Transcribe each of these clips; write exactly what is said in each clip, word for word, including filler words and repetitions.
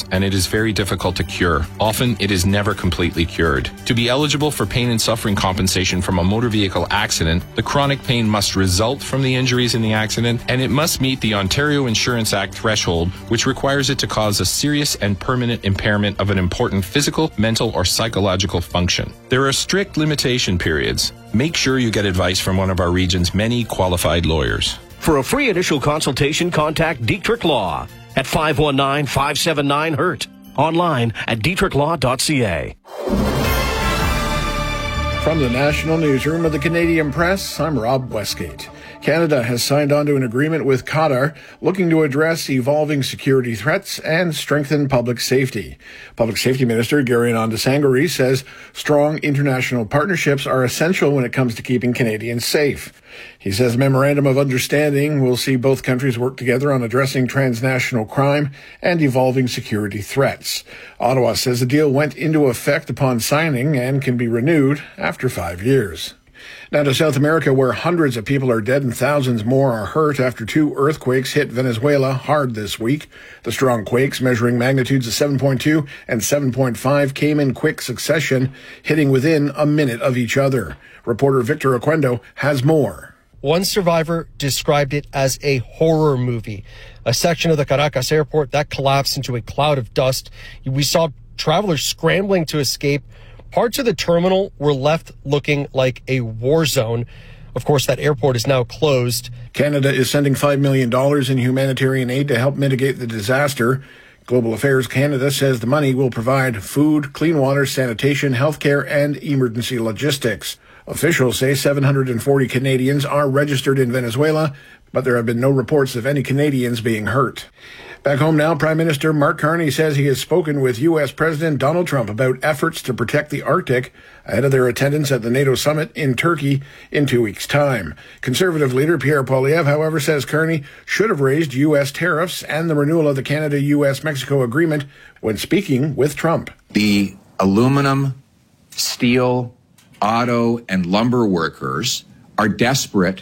and it is very difficult to cure. Often, it is never completely cured. To be eligible for pain and suffering compensation from a motor vehicle accident, the chronic pain must result from the injuries in the accident, and it must meet the Ontario Insurance Act threshold, which requires it to cause a serious and permanent impairment of an important physical, mental, or psychological function. There are strict limitation periods. Make sure you get advice from one of our region's many qualified lawyers. For a free initial consultation, contact Dietrich Law at five one nine, five seven nine, hurt. Online at dietrich law dot c a. From the National Newsroom of the Canadian Press, I'm Rob Westgate. Canada has signed on to an agreement with Qatar looking to address evolving security threats and strengthen public safety. Public Safety Minister Gary Anand says strong international partnerships are essential when it comes to keeping Canadians safe. He says a memorandum of understanding will see both countries work together on addressing transnational crime and evolving security threats. Ottawa says the deal went into effect upon signing and can be renewed after five years. Now to South America, where hundreds of people are dead and thousands more are hurt after two earthquakes hit Venezuela hard this week. The strong quakes, measuring magnitudes of seven point two and seven point five, came in quick succession, hitting within a minute of each other. Reporter Victor Oquendo has more. One survivor described it as a horror movie. A section of the Caracas airport that collapsed into a cloud of dust. We saw travelers scrambling to escape. Parts of the terminal were left looking like a war zone. Of course, that airport is now closed. Canada is sending five million dollars in humanitarian aid to help mitigate the disaster. Global Affairs Canada says the money will provide food, clean water, sanitation, healthcare, and emergency logistics. Officials say seven hundred forty Canadians are registered in Venezuela, but there have been no reports of any Canadians being hurt. Back home now, Prime Minister Mark Carney says he has spoken with U S President Donald Trump about efforts to protect the Arctic ahead of their attendance at the NATO summit in Turkey in two weeks' time. Conservative leader Pierre Poilievre, however, says Carney should have raised U S tariffs and the renewal of the Canada-U S Mexico agreement when speaking with Trump. The aluminum, steel, auto, and lumber workers are desperate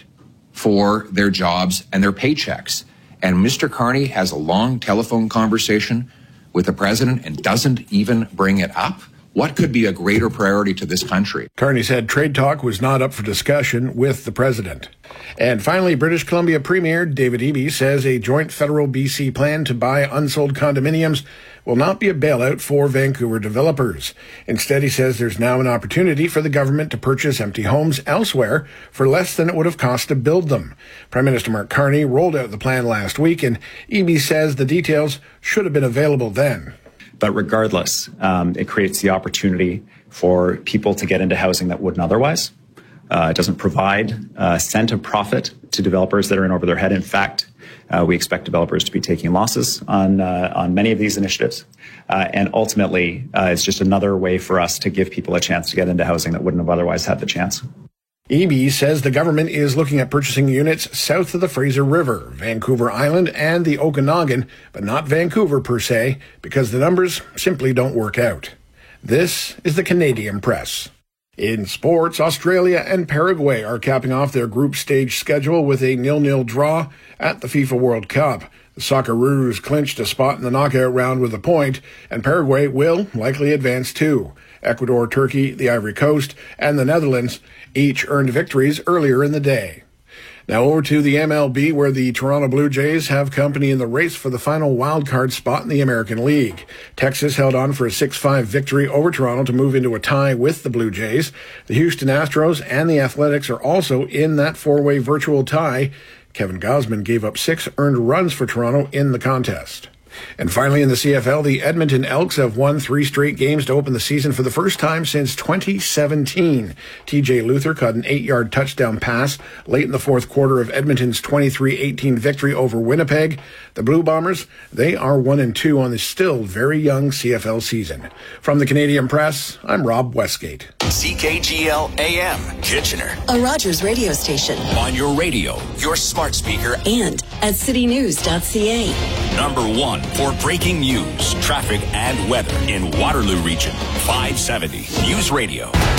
for their jobs and their paychecks. And Mister Carney has a long telephone conversation with the president and doesn't even bring it up. What could be a greater priority to this country? Carney said trade talk was not up for discussion with the president. And finally, British Columbia Premier David Eby says a joint federal B C plan to buy unsold condominiums will not be a bailout for Vancouver developers. Instead, he says there's now an opportunity for the government to purchase empty homes elsewhere for less than it would have cost to build them. Prime Minister Mark Carney rolled out the plan last week, and Eby says the details should have been available then. But regardless, um, it creates the opportunity for people to get into housing that wouldn't otherwise. Uh, it doesn't provide a cent of profit to developers that are in over their head. In fact, uh, we expect developers to be taking losses on uh, on many of these initiatives. Uh, and ultimately, uh, it's just another way for us to give people a chance to get into housing that wouldn't have otherwise had the chance. Eby says the government is looking at purchasing units south of the Fraser River, Vancouver Island, and the Okanagan, but not Vancouver per se, because the numbers simply don't work out. This is the Canadian Press. In sports, Australia and Paraguay are capping off their group stage schedule with a nil-nil draw at the FIFA World Cup. The Socceroos clinched a spot in the knockout round with a point, and Paraguay will likely advance too. Ecuador, Turkey, the Ivory Coast, and the Netherlands each earned victories earlier in the day. Now over to the M L B, where the Toronto Blue Jays have company in the race for the final wildcard spot in the American League. Texas held on for a six five victory over Toronto to move into a tie with the Blue Jays. The Houston Astros and the Athletics are also in that four-way virtual tie. Kevin Gausman gave up six earned runs for Toronto in the contest. And finally, in the C F L, the Edmonton Elks have won three straight games to open the season for the first time since twenty seventeen. T J Luther caught an eight-yard touchdown pass late in the fourth quarter of Edmonton's twenty-three eighteen victory over Winnipeg. The Blue Bombers, they are one and two on the still very young C F L season. From the Canadian Press, I'm Rob Westgate. C K G L A M, Kitchener. A Rogers radio station. On your radio, your smart speaker, and at city news dot c a. Number one for breaking news, traffic, and weather in Waterloo Region. five seventy News Radio.